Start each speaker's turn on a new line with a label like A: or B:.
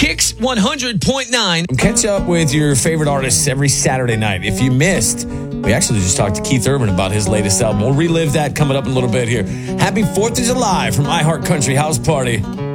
A: Kicks 100.9.
B: Catch up with your favorite artists every Saturday night. If you missed, we actually just talked to Keith Urban about his latest album. We'll relive that coming up in a little bit here. Happy 4th of July from iHeart Country House Party.